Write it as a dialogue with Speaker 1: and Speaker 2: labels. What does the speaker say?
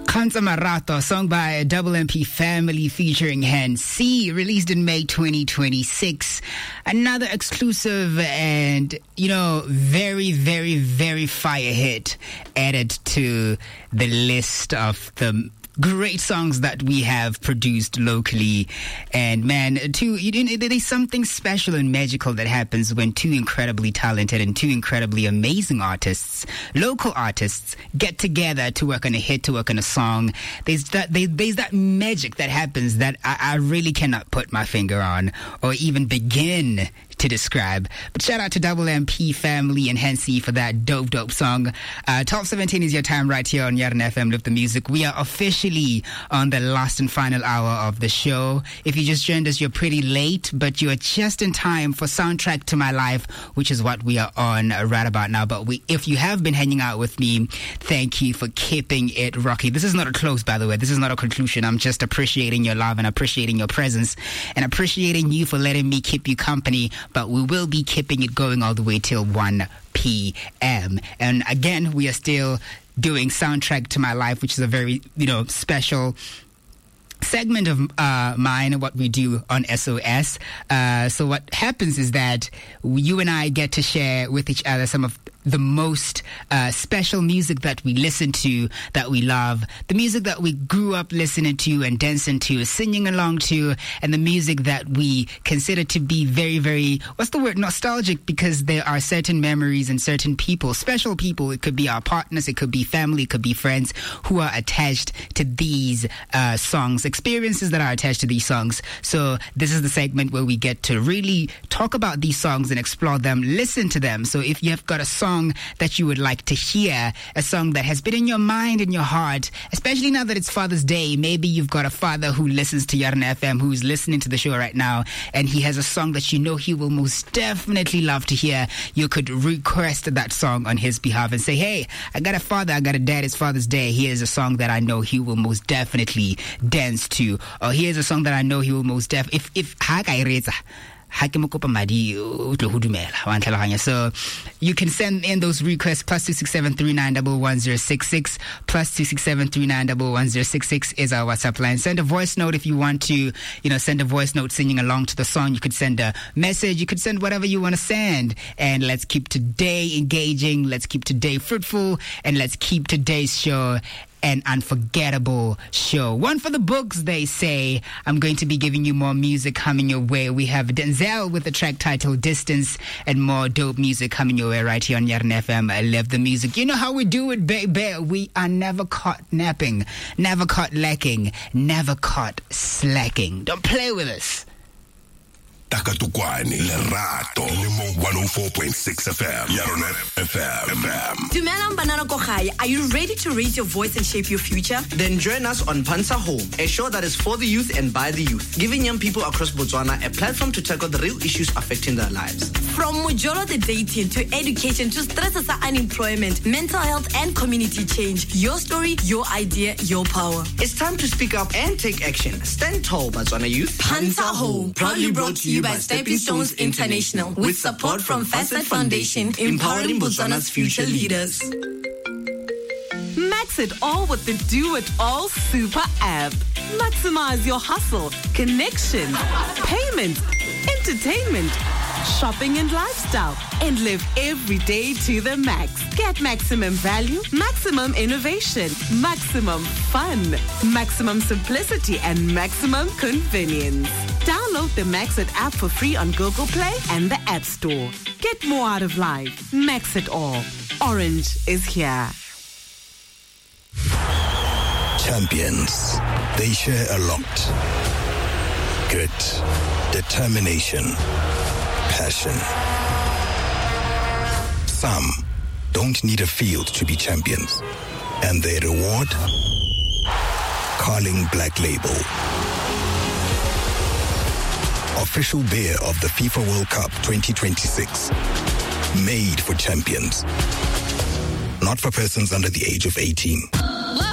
Speaker 1: Khansa Marato, song by Double MP Family featuring Hen C, released in May 2026. Another exclusive and, very, very, very fire hit added to the list of the great songs that we have produced locally. And man, there's something special and magical that happens when two incredibly talented and two incredibly amazing artists, local artists, get together to work on a hit, to work on a song. There's that magic that happens that I really cannot put my finger on or even begin to describe. But shout out to Double MP Family and Hensi for that dope song. 12:17 is your time right here on Yarn FM Live the Music. We are officially on the last and final hour of the show. If you just joined us, you're pretty late, but you are just in time for Soundtrack to My Life, which is what we are on right about now. But if you have been hanging out with me, thank you for keeping it rocky. This is not a close, by the way. This is not a conclusion. I'm just appreciating your love and appreciating your presence and appreciating you for letting me keep you company. But we will be keeping it going all the way till 1 p.m. And again, we are still doing Soundtrack to My Life, which is a very, special segment of mine, what we do on SOS. So what happens is that you and I get to share with each other some of the most special music that we listen to, that we love, the music that we grew up listening to and dancing to, singing along to, and the music that we consider to be very, very, nostalgic, because there are certain memories and certain people, special people. It could be our partners, it could be family, it could be friends who are attached to these songs, experiences that are attached to these songs. So this is the segment where we get to really talk about these songs and explore them, listen to them. So if you have got a song that you would like to hear, a song that has been in your mind and your heart, especially now that it's Father's Day, maybe you've got a father who listens to Yarn FM, who's listening to the show right now, and he has a song that he will most definitely love to hear. You could request that song on his behalf and say, hey, I got a father, I got a dad, it's Father's Day, here's a song that I know he will most definitely dance to, or here's a song that I know he will most definitely, so you can send in those requests, +267 3911 +267 3911 is our WhatsApp line. Send a voice note if you want to, send a voice note singing along to the song. You could send a message, you could send whatever you want to send, and let's keep today engaging, let's keep today fruitful, and let's keep today's show an unforgettable show. One for the books, they say. I'm going to be giving you more music coming your way. We have Denzel with the track titled Distance, and more dope music coming your way right here on Yarn FM. I love the music. You know how we do it, baby. We are never caught napping, never caught lacking, never caught slacking. Don't play with us.
Speaker 2: Takatukwani, Lerato, 104.6 FM, Yarn FM.
Speaker 3: Dumelang Banana Kogai, are you ready to raise your voice and shape your future?
Speaker 4: Then join us on Pansa Home, a show that is for the youth and by the youth, giving young people across Botswana a platform to tackle the real issues affecting their lives.
Speaker 3: From Mojolo the dating to education to stresses, unemployment, mental health and community change. Your story, your idea, your power.
Speaker 4: It's time to speak up and take action. Stand tall, Botswana youth.
Speaker 3: Pansa Home, proudly brought to you by Stepping Stones International, with support from Facet Foundation, empowering Botswana's future leaders.
Speaker 5: Max it all with the Do It All Super app. Maximize your hustle, connections, payments, entertainment, shopping and lifestyle, and live every day to the max. Get maximum value, maximum innovation, maximum fun, maximum simplicity, and maximum convenience. Download the Maxit app for free on Google Play and the App Store. Get more out of life. Max it all. Orange is here.
Speaker 2: Champions, they share a lot. Grit, determination, passion. Some don't need a field to be champions. And their reward? Carling Black Label. Official beer of the FIFA World Cup 2026. Made for champions. Not for persons under the age of 18.